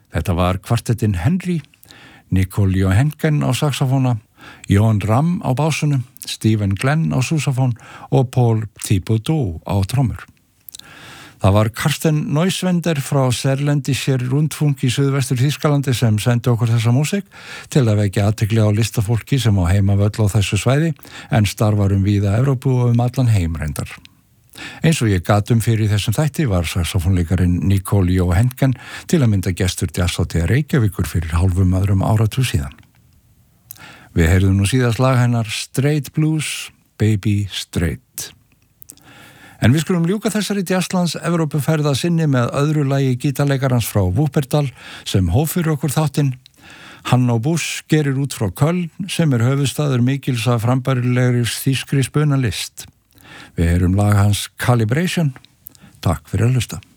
Þetta var kvartettin Henry, Nicole Johanken á saxofóna, Johan Ram á bássunum, Stephen Glenn á súsafón og Paul Thibodeau á trommur. Það var Karsten Neuswender frá Serlendischer Rundfunk í Suðvestur Þýskalandi sem sendi okkur þessa músík til að vekja athygli á listafólki sem á heimavöll á þessu svæði en starfar víða Evrópu og allan heim reyndar. Eins og ég gat fyrir þessum þætti var saxofónleikarin Nicole Johanken til að mynda gestur Jazzhátíðar Reykjavíkur fyrir hálfum öðrum áratug síðan. Við heyrðum nú síðast lag hennar Straight Blues, Baby Straight. En við skulum ljúka þessari Jazzlands Evrópuferð að sinni með öðru lagi gítarleikarans frá Wuppertal sem hóf fyrir okkur þáttinn. Hanno Busch gerir út frá Köln sem höfuðstaður mikils af frambærilegri þýskri spunalist. Við heyrum lag hans Calibration. Takk fyrir að hlusta.